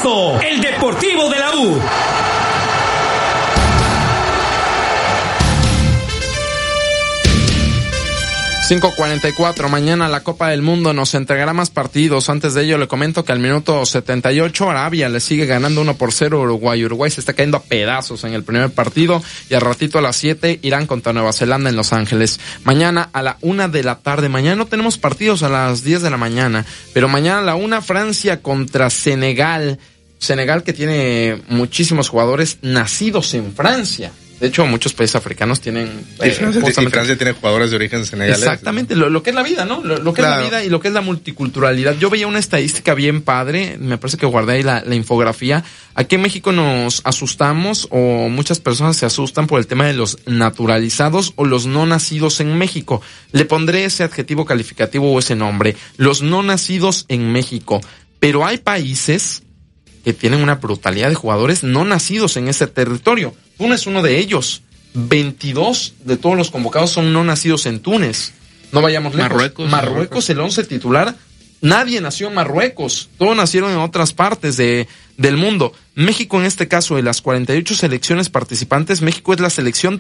Pasto, el Deportivo de la U. .44, mañana la Copa del Mundo nos entregará más partidos. Antes de ello le comento que al minuto 78 Arabia le sigue ganando 1-0 a Uruguay. Uruguay se está cayendo a pedazos en el primer partido y al ratito a las 7 Irán contra Nueva Zelanda en Los Ángeles. Mañana a la 1 de la tarde, mañana no tenemos partidos a las 10 de la mañana, pero mañana a la 1 Francia contra Senegal. Senegal que tiene muchísimos jugadores nacidos en Francia. De hecho, muchos países africanos tienen... y Francia tiene jugadores de origen senegalés. Exactamente, lo que es la vida, ¿no? Lo que claro. Es la vida y lo que es la multiculturalidad. Yo veía una estadística bien padre, me parece que guardé ahí la infografía. Aquí en México nos asustamos o muchas personas se asustan por el tema de los naturalizados o los no nacidos en México. Le pondré ese adjetivo calificativo o ese nombre, los no nacidos en México. Pero hay países que tienen una brutalidad de jugadores no nacidos en ese territorio. Túnez es uno de ellos. 22 de todos los convocados son no nacidos en Túnez. No vayamos lejos. Marruecos, el 11 titular. Nadie nació en Marruecos. Todos nacieron en otras partes del mundo. México, en este caso, de las 48 selecciones participantes, México es la selección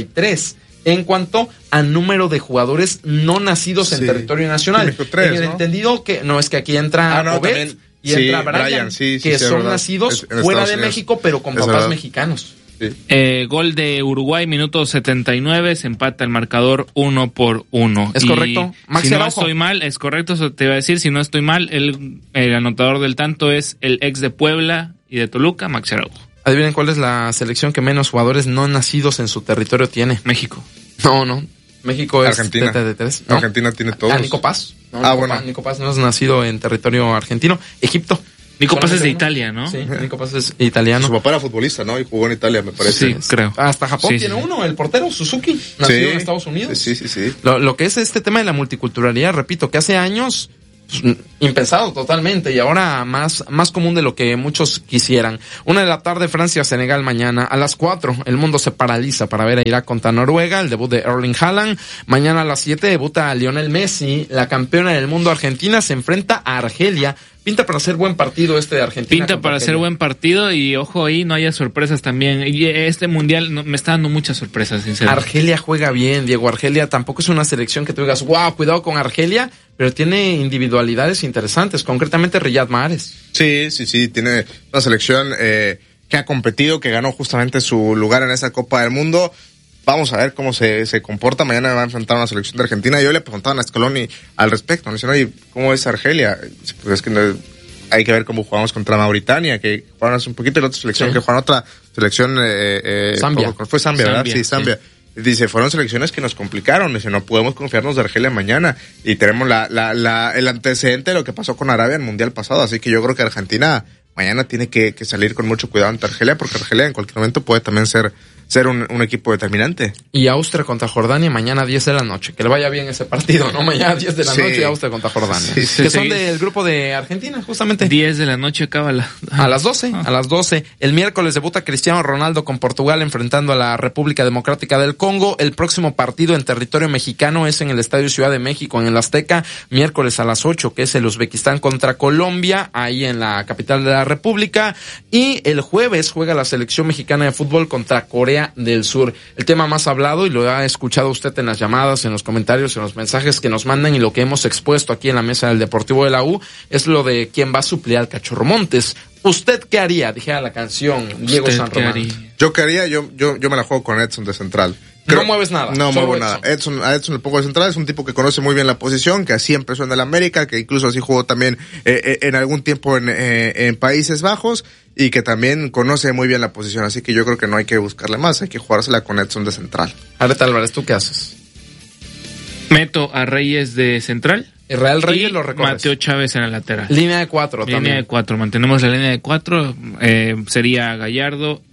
33 en cuanto a número de jugadores no nacidos en territorio nacional. México 3, en el entendido que no es que aquí entra Obed y entra Brian, que son nacidos fuera de México, pero con papás mexicanos. Sí. Gol de Uruguay, minuto 79, se empata el marcador 1-1. ¿Es correcto? Maxi si no estoy mal, es correcto, eso te iba a decir, si no estoy mal, el anotador del tanto es el ex de Puebla y de Toluca, Maxi Araujo. Adivinen cuál es la selección que menos jugadores no nacidos en su territorio tiene. México. No. México es Argentina. De 3. ¿No? Argentina tiene todos. Nico Paz. Bueno. Nico Paz no es nacido en territorio argentino. Egipto. Nico Paz es de Italia, ¿no? Sí, Nico Paz es italiano. Su papá era futbolista, ¿no? Y jugó en Italia, me parece. Sí, creo. Hasta Japón tiene uno, el portero Suzuki, nacido en Estados Unidos. Sí. Lo que es este tema de la multiculturalidad, repito, que hace años impensado totalmente y ahora más común de lo que muchos quisieran. 1 de la tarde Francia-Senegal mañana. A las 4 el mundo se paraliza para ver a Irak contra Noruega, el debut de Erling Haaland. Mañana a las 7 debuta Lionel Messi, la campeona del mundo Argentina se enfrenta a Argelia. Pinta para ser buen partido este de Argentina. Pinta para ser buen partido y ojo ahí, no haya sorpresas también. Y este mundial me está dando muchas sorpresas, sinceramente. Argelia juega bien, Diego. Argelia tampoco es una selección que tú digas, wow, cuidado con Argelia, pero tiene individualidades interesantes, concretamente Riyad Mahrez. Sí, tiene una selección que ha competido, que ganó justamente su lugar en esa Copa del Mundo. Vamos a ver cómo se comporta. Mañana va a enfrentar a una selección de Argentina. Yo le preguntaba a Scaloni al respecto. Me dicen, oye, ¿cómo es Argelia? Pues es que hay que ver cómo jugamos contra Mauritania, que jugaron hace un poquito, y la otra selección que jugaron otra selección. Zambia. Fue Zambia, ¿verdad? Sí, Zambia. Sí. Dice, fueron selecciones que nos complicaron. Dice, no podemos confiarnos de Argelia mañana. Y tenemos el antecedente de lo que pasó con Arabia en el Mundial pasado. Así que yo creo que Argentina mañana tiene que salir con mucho cuidado ante Argelia, porque Argelia en cualquier momento puede también ser un equipo determinante. Y Austria contra Jordania mañana 10 de la noche. Que le vaya bien ese partido, ¿no? Mañana 10 de la noche Austria contra Jordania. Que son del grupo de Argentina, justamente. 10 de la noche acaba a las 12. A las 12. El miércoles debuta Cristiano Ronaldo con Portugal enfrentando a la República Democrática del Congo. El próximo partido en territorio mexicano es en el Estadio Ciudad de México, en el Azteca. Miércoles a las 8, que es el Uzbekistán contra Colombia, ahí en la capital de la República. Y el jueves juega la selección mexicana de fútbol contra Corea del Sur. El tema más hablado, y lo ha escuchado usted en las llamadas, en los comentarios, en los mensajes que nos mandan y lo que hemos expuesto aquí en la mesa del Deportivo de la U, es lo de quién va a suplir al Cachorro Montes. ¿Usted qué haría? Dijera la canción Diego San Román. Yo qué haría, yo me la juego con Edson de central. No mueves nada. No muevo nada. A Edson le pongo de central, es un tipo que conoce muy bien la posición, que así empezó en el América, que incluso así jugó también en algún tiempo en Países Bajos, y que también conoce muy bien la posición, así que yo creo que no hay que buscarle más, hay que jugársela con Edson de central. Areta Álvarez, ¿tú qué haces? Meto a Reyes de central. Israel Reyes lo recorres. Mateo Chávez en la lateral. Línea de 4 también. Línea de 4, mantenemos la línea de 4, sería Gallardo,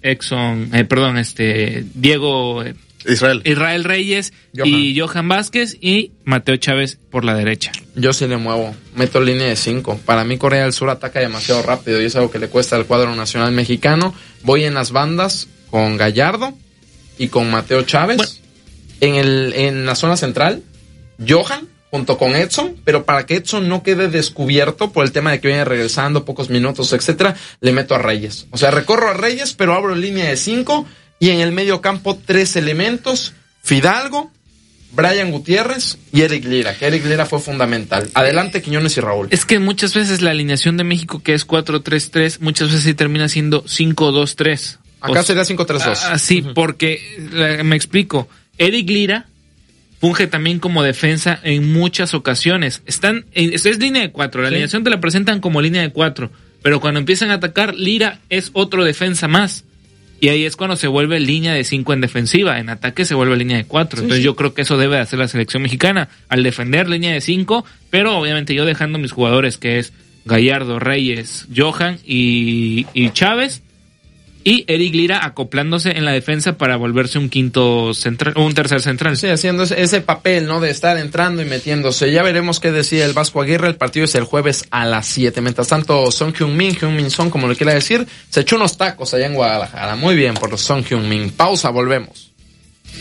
Diego... Israel Reyes y Johan Vázquez y Mateo Chávez por la derecha. Yo sí le muevo, meto línea de 5. Para mí Corea del Sur ataca demasiado rápido y es algo que le cuesta al cuadro nacional mexicano. Voy en las bandas con Gallardo y con Mateo Chávez. Bueno. En la zona central, Johan junto con Edson, pero para que Edson no quede descubierto por el tema de que viene regresando, pocos minutos, etcétera, le meto a Reyes. O sea, recorro a Reyes, pero abro línea de 5 y en el medio campo 3 elementos, Fidalgo, Brian Gutiérrez y Eric Lira, que Eric Lira fue fundamental. Adelante Quiñones y Raúl. Es que muchas veces la alineación de México, que es 4-3-3, muchas veces sí termina siendo 5-2-3. Acá sería 5-3-2. Sí, porque me explico. Eric Lira funge también como defensa en muchas ocasiones. Es línea de 4, la alineación te la presentan como línea de 4, pero cuando empiezan a atacar, Lira es otro defensa más. Y ahí es cuando se vuelve línea de 5 en defensiva, en ataque se vuelve línea de 4. Entonces yo creo que eso debe hacer la selección mexicana, al defender línea de 5, pero obviamente yo dejando mis jugadores, que es Gallardo, Reyes, Johan y Chávez, y Eric Lira acoplándose en la defensa para volverse un quinto central, un tercer central. Sí, haciendo ese papel, ¿no? De estar entrando y metiéndose. Ya veremos qué decide el Vasco Aguirre. El partido es el jueves a las 7. Mientras tanto, Son Heung-min Son, como le quiera decir, se echó unos tacos allá en Guadalajara. Muy bien por los Son Heung-min. Pausa, volvemos.